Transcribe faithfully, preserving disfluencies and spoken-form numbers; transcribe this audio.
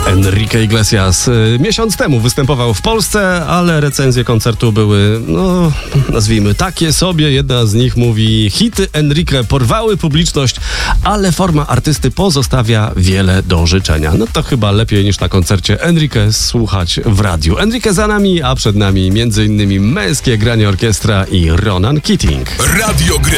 Enrique Iglesias miesiąc temu występował w Polsce, ale recenzje koncertu były, no, nazwijmy, takie sobie. Jedna z nich mówi: hity Enrique porwały publiczność, ale forma artysty pozostawia wiele do życzenia. No to chyba lepiej niż na koncercie Enrique słuchać w radiu. Enrique za nami, a przed nami między innymi męskie granie orkiestra i Ronan Keating. Radio Grę.